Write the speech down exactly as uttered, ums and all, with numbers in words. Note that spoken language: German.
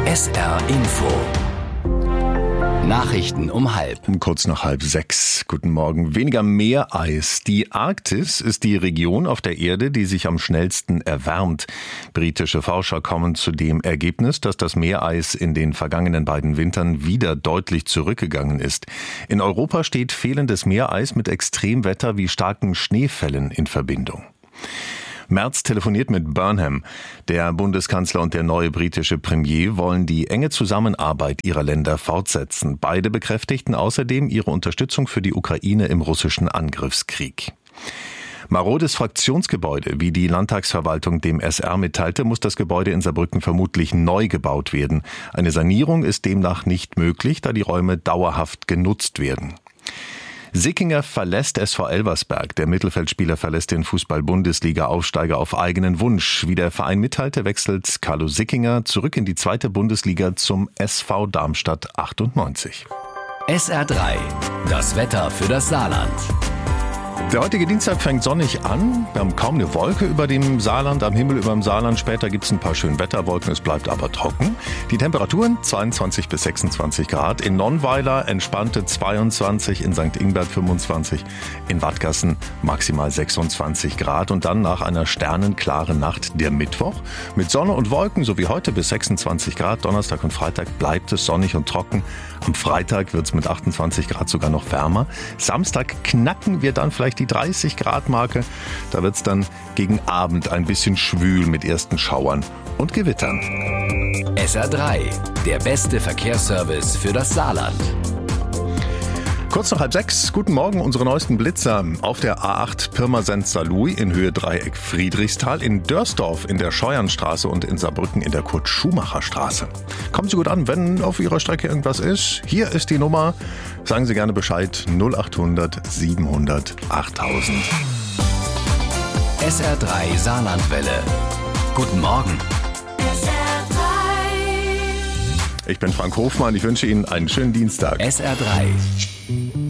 S R Info. Nachrichten um halb. Kurz nach halb sechs. Guten Morgen. Weniger Meereis. Die Arktis ist die Region auf der Erde, die sich am schnellsten erwärmt. Britische Forscher kommen zu dem Ergebnis, dass das Meereis in den vergangenen beiden Wintern wieder deutlich zurückgegangen ist. In Europa steht fehlendes Meereis mit Extremwetter wie starken Schneefällen in Verbindung. Merz telefoniert mit Burnham. Der Bundeskanzler und der neue britische Premier wollen die enge Zusammenarbeit ihrer Länder fortsetzen. Beide bekräftigten außerdem ihre Unterstützung für die Ukraine im russischen Angriffskrieg. Marodes Fraktionsgebäude, wie die Landtagsverwaltung dem S R mitteilte, muss das Gebäude in Saarbrücken vermutlich neu gebaut werden. Eine Sanierung ist demnach nicht möglich, da die Räume dauerhaft genutzt werden. Sickinger verlässt S V Elversberg. Der Mittelfeldspieler verlässt den Fußball-Bundesliga-Aufsteiger auf eigenen Wunsch. Wie der Verein mitteilte, wechselt Carlo Sickinger zurück in die zweite Bundesliga zum S V Darmstadt achtundneunzig. S R drei, das Wetter für das Saarland. Der heutige Dienstag fängt sonnig an. Wir haben kaum eine Wolke über dem Saarland, am Himmel über dem Saarland. Später gibt es ein paar schöne Wetterwolken, es bleibt aber trocken. Die Temperaturen zweiundzwanzig bis sechsundzwanzig Grad. In Nonnweiler entspannte zweiundzwanzig, in Sankt Ingbert fünfundzwanzig, in Wadgassen maximal sechsundzwanzig Grad. Und dann nach einer sternenklaren Nacht der Mittwoch mit Sonne und Wolken, so wie heute bis sechsundzwanzig Grad. Donnerstag und Freitag bleibt es sonnig und trocken. Am Freitag wird es mit achtundzwanzig Grad sogar noch wärmer. Samstag knacken wir dann vielleicht die dreißig Grad Marke. Da wird es dann gegen Abend ein bisschen schwül mit ersten Schauern und Gewittern. S R drei, der beste Verkehrsservice für das Saarland. Kurz nach halb sechs, guten Morgen, unsere neuesten Blitzer auf der A acht Pirmasens-Saarlouis in Höhe Dreieck Friedrichsthal, in Dörsdorf in der Scheuernstraße und in Saarbrücken in der Kurt-Schumacher-Straße. Kommen Sie gut an, wenn auf Ihrer Strecke irgendwas ist. Hier ist die Nummer, sagen Sie gerne Bescheid, null achthundert siebenhundert achttausend. S R drei Saarlandwelle. Guten Morgen. Ich bin Frank Hofmann, ich wünsche Ihnen einen schönen Dienstag. S R drei.